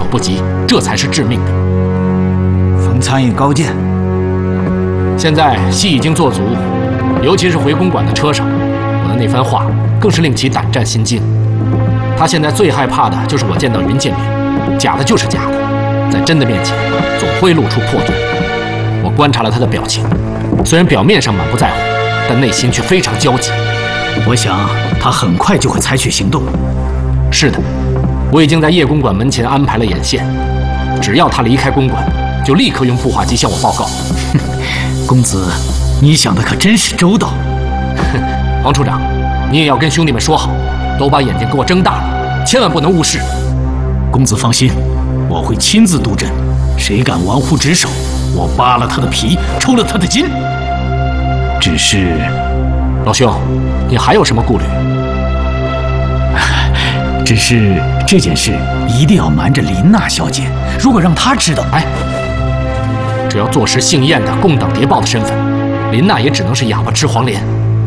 不及，这才是致命的。 冯参议高见。 现在戏已经做足，尤其是回公馆的车上，我的那番话更是令其胆战心惊。他现在最害怕的就是我见到云剑莲，假的就是假的，在真的面前总会露出破绽。我观察了他的表情，虽然表面上满不在乎，但内心却非常焦急。 我想他很快就会采取行动。 是的，我已经在叶公馆门前安排了眼线，只要他离开公馆，就立刻用步话机向我报告。 公子，你想的可真是周到。 黄处长，你也要跟兄弟们说好，都把眼睛给我睁大了，千万不能误事。 公子放心，我会亲自督阵，谁敢玩忽职守，我扒了他的皮，抽了他的筋。只是， 老兄，你还有什么顾虑？ 只是这件事一定要瞒着林娜小姐，如果让她知道， 只要坐实姓燕的共党谍报的身份，林娜也只能是哑巴吃黄连。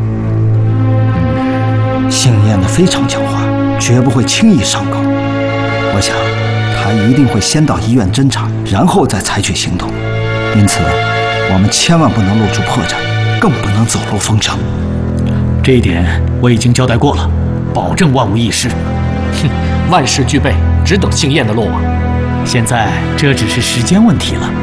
姓燕的非常狡猾，绝不会轻易上钩。我想，他一定会先到医院侦查，然后再采取行动。因此，我们千万不能露出破绽，更不能走漏风声。 这一点我已经交代过了，保证万无一失。 哼，万事俱备，只等姓燕的落网。 现在这只是时间问题了。